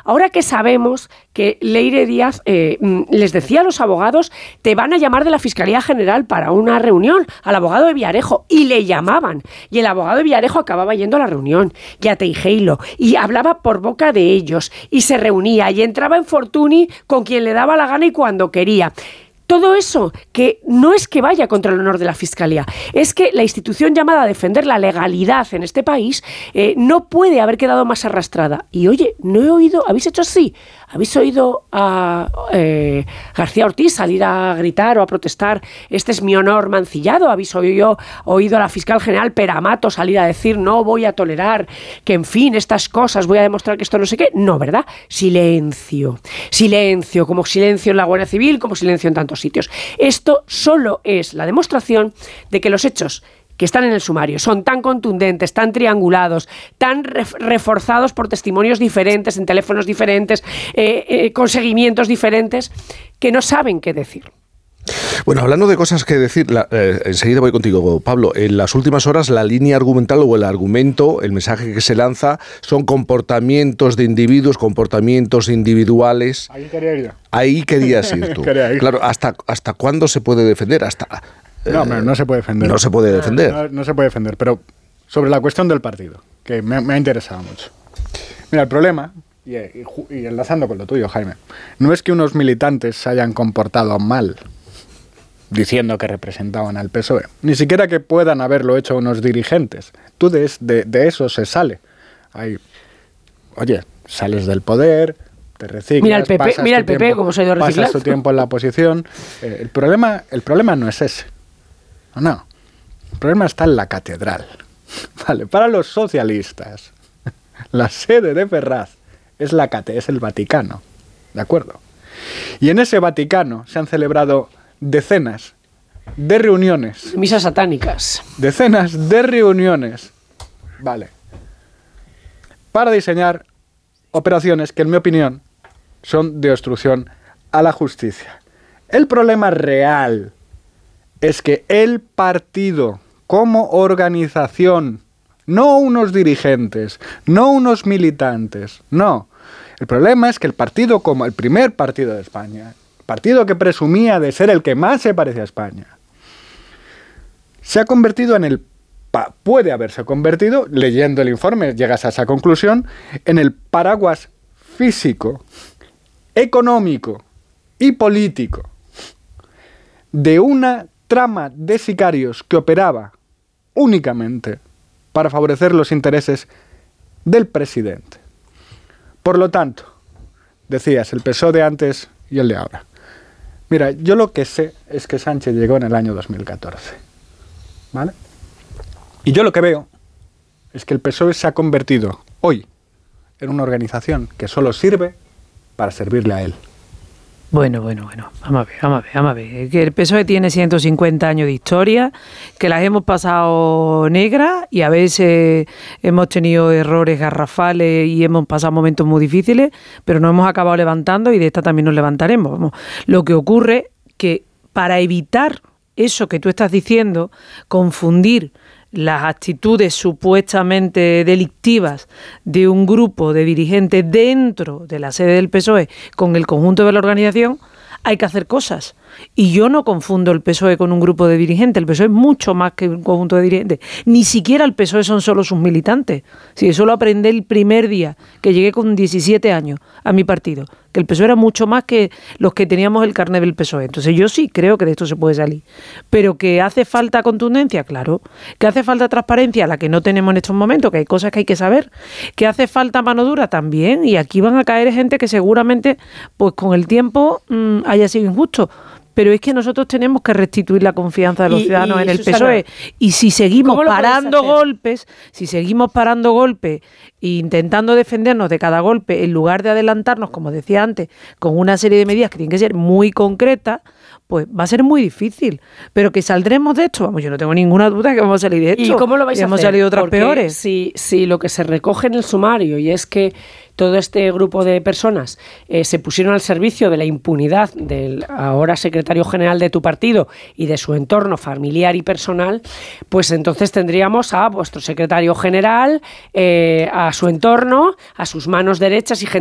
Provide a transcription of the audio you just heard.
ahora que sabemos que Leire Díaz les decía a los abogados, te van a llamar de la Fiscalía General para una reunión, al abogado de Villarejo, y le llamaban, y el abogado de Villarejo acababa yendo a la reunión, y a Teijeiro, y hablaba por boca de ellos, y se reunía, y entraba en Fortuny con quien le daba la gana y cuando quería. Todo eso, que no es que vaya contra el honor de la Fiscalía, es que la institución llamada a defender la legalidad en este país no puede haber quedado más arrastrada. Y oye, no he oído, ¿habéis hecho así? ¿Habéis oído a García Ortiz salir a gritar o a protestar? Este es mi honor mancillado. ¿Habéis oído a la fiscal general Peramato salir a decir no voy a tolerar que, en fin, estas cosas, voy a demostrar que esto no sé qué? No, ¿verdad? Silencio. Silencio, como silencio en la Guardia Civil, como silencio en tantos sitios. Esto solo es la demostración de que los hechos que están en el sumario son tan contundentes, tan triangulados, tan reforzados por testimonios diferentes, en teléfonos diferentes, con seguimientos diferentes, que no saben qué decir. Bueno, hablando de cosas que decir, enseguida voy contigo, Pablo. En las últimas horas la línea argumental o el argumento, el mensaje que se lanza son comportamientos de individuos, comportamientos individuales. Ahí querías ir tú. Claro, ¿hasta cuándo se puede defender? No se puede defender. No se puede defender. No se puede defender, pero sobre la cuestión del partido, que me ha interesado mucho. Mira, el problema, y enlazando con lo tuyo, Jaime, no es que unos militantes se hayan comportado mal diciendo que representaban al PSOE, ni siquiera que puedan haberlo hecho unos dirigentes. Tú de eso se sale. Sales del poder, te reciclas, mira el PP cómo se ha ido reciclando. Pasas tu tiempo en la oposición. El problema no es ese. No. El problema está en la catedral. Vale, para los socialistas, la sede de Ferraz es el Vaticano. ¿De acuerdo? Y en ese Vaticano se han celebrado decenas de reuniones. Misas satánicas. Decenas de reuniones. Vale. Para diseñar operaciones que, en mi opinión, son de obstrucción a la justicia. El problema real es que el partido, como organización, no unos dirigentes, no unos militantes, no. El problema es que el partido, como el primer partido de España, partido que presumía de ser el que más se parece a España, se ha convertido puede haberse convertido, leyendo el informe llegas a esa conclusión, en el paraguas físico, económico y político de una trama de sicarios que operaba únicamente para favorecer los intereses del presidente. Por lo tanto, decías, el PSOE de antes y el de ahora. Mira, yo lo que sé es que Sánchez llegó en el año 2014, ¿vale? Y yo lo que veo es que el PSOE se ha convertido hoy en una organización que solo sirve para servirle a él. Bueno. Vamos a ver. Que el PSOE tiene 150 años de historia, que las hemos pasado negras y a veces hemos tenido errores garrafales y hemos pasado momentos muy difíciles, pero nos hemos acabado levantando y de esta también nos levantaremos. Vamos. Lo que ocurre que para evitar eso que tú estás diciendo, confundir las actitudes supuestamente delictivas de un grupo de dirigentes dentro de la sede del PSOE con el conjunto de la organización, hay que hacer cosas. Y yo no confundo el PSOE con un grupo de dirigentes. El PSOE es mucho más que un conjunto de dirigentes. Ni siquiera el PSOE son solo sus militantes. Si eso lo aprendí el primer día que llegué con 17 años a mi partido, que el PSOE era mucho más que los que teníamos el carnet del PSOE. Entonces yo sí creo que de esto se puede salir. Pero que hace falta contundencia, claro. Que hace falta transparencia, la que no tenemos en estos momentos, que hay cosas que hay que saber. Que hace falta mano dura también. Y aquí van a caer gente que seguramente, pues con el tiempo, haya sido injusto. Pero es que nosotros tenemos que restituir la confianza de los ciudadanos en el PSOE. Y si seguimos parando golpes, e intentando defendernos de cada golpe, en lugar de adelantarnos, como decía antes, con una serie de medidas que tienen que ser muy concretas, pues va a ser muy difícil. Pero que saldremos de esto, vamos, yo no tengo ninguna duda que vamos a salir de esto. ¿Y cómo lo vais a hacer? Hemos salido otras Porque peores. Si lo que se recoge en el sumario, y es que todo este grupo de personas se pusieron al servicio de la impunidad del ahora secretario general de tu partido y de su entorno familiar y personal, pues entonces tendríamos a vuestro secretario general, a su entorno, a sus manos derechas y gente